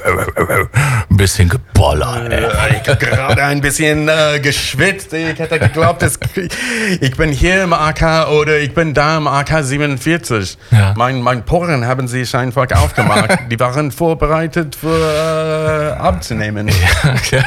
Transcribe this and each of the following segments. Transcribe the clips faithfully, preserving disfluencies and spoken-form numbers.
ein bisschen gebollert. Äh, Ich habe gerade ein bisschen äh, geschwitzt. Ich hätte geglaubt, dass ich bin hier im A K oder ich bin da im A K siebenundvierzig. Ja. Mein, mein Poren haben sich einfach aufgemacht. Die waren vorbereitet für äh, abzunehmen. Ja.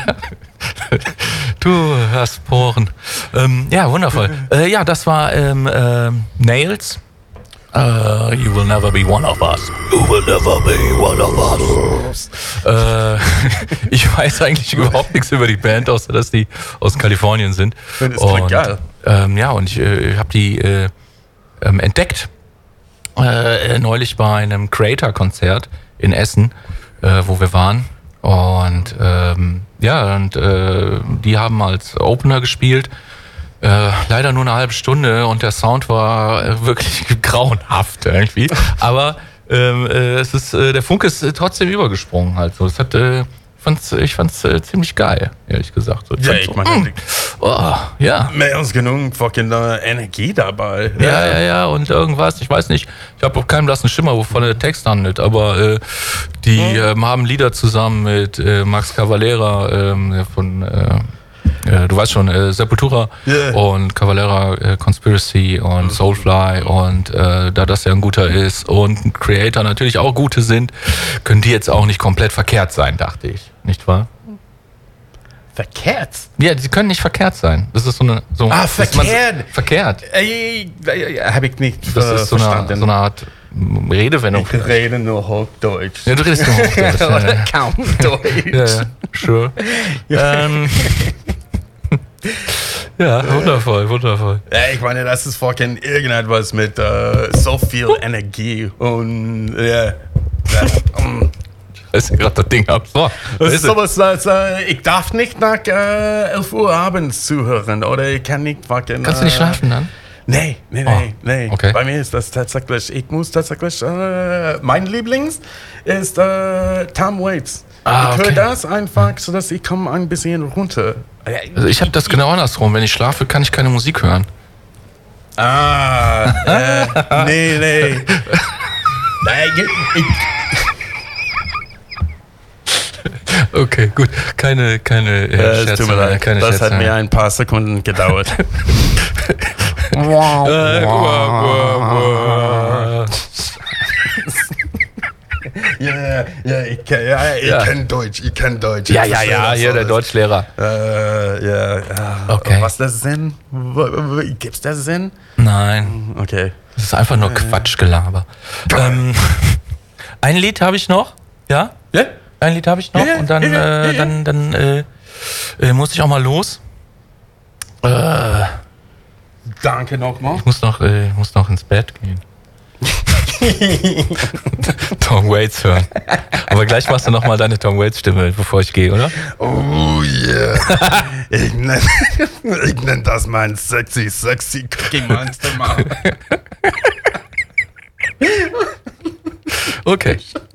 Du hast Poren. Ähm, ja, wundervoll. Äh, ja, das war ähm, ähm, Nails. Uh, you will never be one of us. You will never be one of us. Äh, ich weiß eigentlich überhaupt nichts über die Band, außer dass die aus Kalifornien sind. Das ist voll geil. Ähm, ja, und ich äh, habe die äh, ähm, entdeckt äh, neulich bei einem Creator-Konzert in Essen, äh, wo wir waren. Und ähm, ja, und äh, die haben als Opener gespielt. Äh, leider nur eine halbe Stunde und der Sound war äh, wirklich grauenhaft irgendwie. Aber ähm, äh, es ist, äh, der Funke ist äh, trotzdem übergesprungen halt so. Das hat, äh, fand's, ich fand's äh, ziemlich geil, ehrlich gesagt. So, ich Ja, fand's ich so, meine, mm, oh, ja. mehr als genug fucking äh, Energie dabei. Ja, ja, ja, und irgendwas, ich weiß nicht, ich habe auch keinen blassen Schimmer, wovon der Text handelt, aber äh, die ähm, haben Lieder zusammen mit äh, Max Cavalera ähm, von, äh, äh, du weißt schon, äh, Sepultura Yeah. und Cavalera äh, Conspiracy und Soulfly und äh, da das ja ein guter ist und ein Creator natürlich auch gute sind, können die jetzt auch nicht komplett verkehrt sein, dachte ich, nicht wahr? Verkehrt? Ja, die können nicht verkehrt sein. Das ist so eine... So, Ah, das ist man- verkehrt. Verkehrt. Äh, äh, Habe ich nicht Das äh, ist so eine, verstanden. so eine Art Redewendung. Ich rede nur Hochdeutsch. Ja, du redest nur Hochdeutsch. ja, Oder ja. kaum Deutsch. Ja, ja, sure. ähm, ja, wundervoll, wundervoll. Ja, ich meine, das ist fucking irgendetwas mit äh, so viel Energie und ja. Das, um, Da ist ja gerade das Ding ab. So, das ist sowas, als, äh, ich darf nicht nach äh, elf Uhr abends zuhören oder ich kann nicht fucking... Kannst du nicht äh, schlafen dann? Nee, nee, nee, Oh, nee. okay. Bei mir ist das tatsächlich, ich muss tatsächlich, äh, mein Lieblings ist äh, Tom Waits. Ah, ich okay. höre das einfach, sodass ich komme ein bisschen runter. Also ich habe das genau andersrum. Wenn ich schlafe, kann ich keine Musik hören. Ah, äh, nee, nee. Nein, ich, ich, Okay, gut. Keine, keine äh, äh, es Scherze tut mir mehr, leid, keine das Scherze hat mir mehr. ein paar Sekunden gedauert. Äh, guah, guah, guah. Ja, ja, ich, kenn- ja, ich Ja. kenn Deutsch, ich kenn Deutsch. Ja, Ich ja, verstehe ja, das hier der alles. Deutschlehrer. Äh, ja, ja. Okay. Was das Sinn? Gibt's das Sinn? Nein, Okay. das ist einfach nur Quatschgelaber. Ähm, ein Lied habe ich noch, ja? Ja? Ein Lied habe ich noch Ja, ja, und dann, ja, ja, äh, ja. dann, dann äh, äh, muss ich auch mal los. Äh, Danke nochmal. ich muss noch, äh, muss noch ins Bett gehen. Tom Waits hören. Aber gleich machst du noch mal deine Tom Waits Stimme, bevor ich gehe, oder? Oh yeah. ich nenne ich nenn das mein sexy, sexy Cookie Monster Mann. Okay.